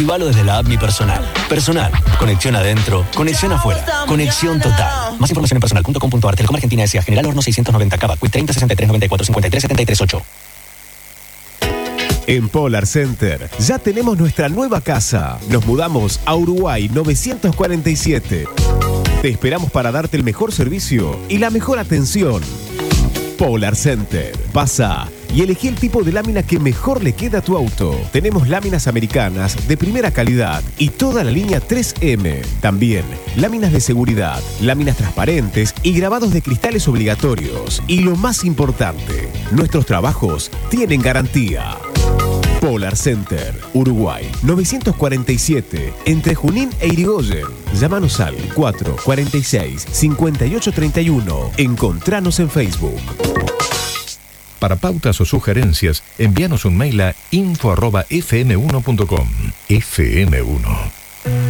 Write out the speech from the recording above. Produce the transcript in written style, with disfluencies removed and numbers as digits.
Activalo desde la app Mi Personal. Personal. Conexión adentro. Conexión afuera. Conexión total. Más información en personal.com.ar. Telecom Argentina S.A. General Horno 690 Cava. Quick 30 63 94 53 73 8. En Polar Center ya tenemos nuestra nueva casa. Nos mudamos a Uruguay 947. Te esperamos para darte el mejor servicio y la mejor atención. Polar Center. Pasa y elegí el tipo de lámina que mejor le queda a tu auto. Tenemos láminas americanas de primera calidad y toda la línea 3M. También láminas de seguridad, láminas transparentes y grabados de cristales obligatorios. Y lo más importante, nuestros trabajos tienen garantía. Polar Center, Uruguay, 947, entre Junín e Irigoyen. Llámanos al 446-5831. Encontranos en Facebook. Para pautas o sugerencias, envíanos un mail a info@fm1.com. FM1.